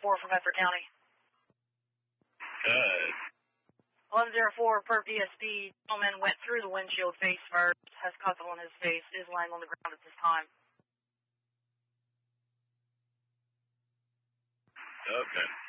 from Medford County. Good. 1104 per DSP. Gentleman went through the windshield face first, has cuts on his face, is lying on the ground at this time. Okay.